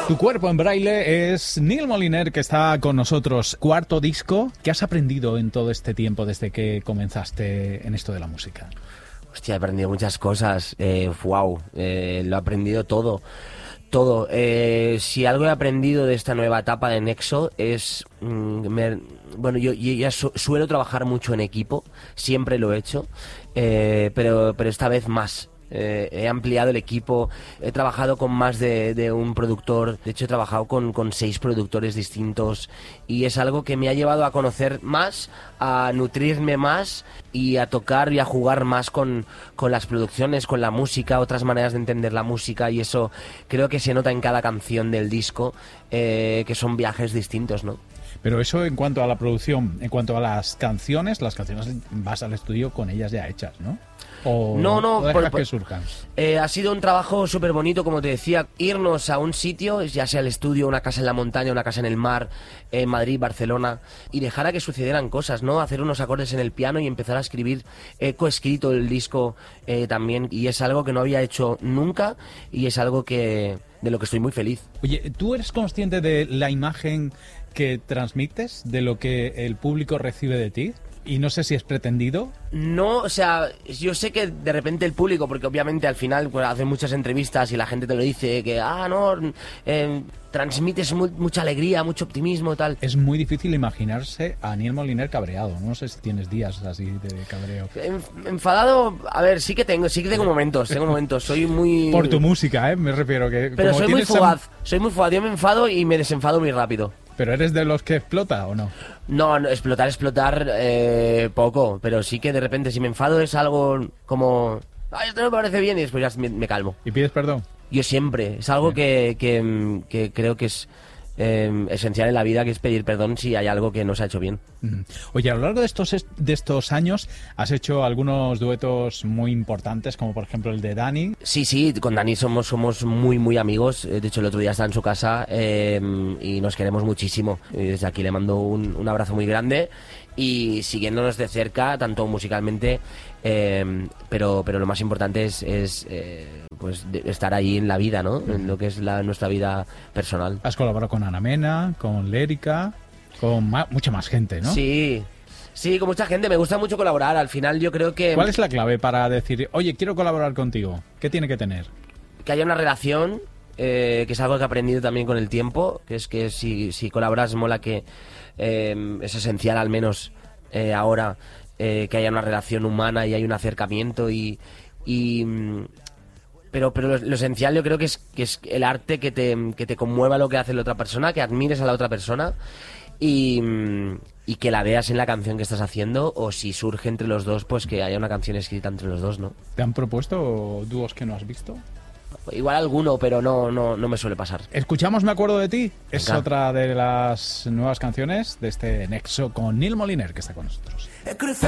Tu cuerpo en braille es Neil Moliner, que está con nosotros. Cuarto disco. ¿Qué has aprendido en todo este tiempo desde que comenzaste en esto de la música? Hostia, he aprendido muchas cosas. Lo he aprendido todo. Si algo he aprendido de esta nueva etapa de Nexo es... yo ya suelo trabajar mucho en equipo, siempre lo he hecho, pero esta vez más. He ampliado el equipo, he trabajado con más de un productor, de hecho he trabajado con 6 productores distintos y es algo que me ha llevado a conocer más, a nutrirme más y a tocar y a jugar más con las producciones, con la música, otras maneras de entender la música, y eso creo que se nota en cada canción del disco, que son viajes distintos, ¿no? Pero eso en cuanto a la producción, en cuanto a las canciones vas al estudio con ellas ya hechas, ¿no? ¿O no, dejas que surjan? Ha sido un trabajo súper bonito, como te decía, irnos a un sitio, ya sea el estudio, una casa en la montaña, una casa en el mar, en Madrid, Barcelona, y dejar a que sucedieran cosas, ¿no? Hacer unos acordes en el piano y empezar a escribir. He coescrito el disco también, y es algo que no había hecho nunca, y es algo de lo que estoy muy feliz. Oye, ¿tú eres consciente de la imagen que transmites, de lo que el público recibe de ti? Y no sé si es pretendido. No, o sea, yo sé que de repente el público, porque obviamente al final pues, hacen muchas entrevistas y la gente te lo dice, que transmites mucha alegría, mucho optimismo, tal. Es muy difícil imaginarse a Neil Moliner cabreado. No sé si tienes días así de cabreo. Enfadado, a ver, sí que tengo momentos, soy muy... Por tu música, me refiero que... Pero soy muy fugaz, yo me enfado y me desenfado muy rápido. ¿Pero eres de los que explota o no? No, explotar, poco, pero sí que de repente si me enfado es algo como... ¡Ay, esto no me parece bien! Y después ya me calmo. ¿Y pides perdón? Yo siempre, es algo que creo que es esencial en la vida, que es pedir perdón si hay algo que no se ha hecho bien. Oye, a lo largo de estos años has hecho algunos duetos muy importantes, como por ejemplo el de Dani. Sí, con Dani somos muy, muy amigos. De hecho, el otro día estaba en su casa y nos queremos muchísimo. Y desde aquí le mando un abrazo muy grande y siguiéndonos de cerca, tanto musicalmente, pero lo más importante es estar ahí en la vida, ¿no? En lo que es nuestra vida personal. Has colaborado con Ana Mena, con Lérica, con mucha más gente, ¿no? Sí, con mucha gente. Me gusta mucho colaborar. Al final yo creo que... ¿Cuál es la clave para decir, oye, quiero colaborar contigo? ¿Qué tiene que tener? Que haya una relación, que es algo que he aprendido también con el tiempo, que es que si colaboras mola, que es esencial al menos ahora, que haya una relación humana y hay un acercamiento pero lo esencial yo creo que es el arte, que te conmueva lo que hace la otra persona, que admires a la otra persona y que la veas en la canción que estás haciendo, o si surge entre los dos, pues que haya una canción escrita entre los dos, ¿no? ¿Te han propuesto dúos que no has visto? Igual alguno, pero no me suele pasar. Escuchamos Me acuerdo de ti. Venga. Es otra de las nuevas canciones de este Nexo con Neil Moliner, que está con nosotros.